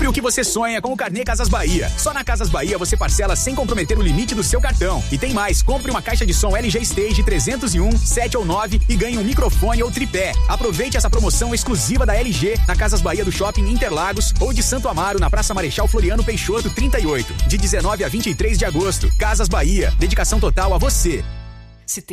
o que você sonha com o Carnê Casas Bahia. Só na Casas Bahia você parcela sem comprometer o limite do seu cartão. E tem mais, compre uma caixa de som LG Stage 301, 7 ou 9 e ganhe um microfone ou tripé. Aproveite essa promoção exclusiva da LG na Casas Bahia do Shopping Interlagos ou de Santo Amaro na Praça Marechal Floriano Peixoto 38, de 19 a 23 de agosto. Casas Bahia, dedicação total a você.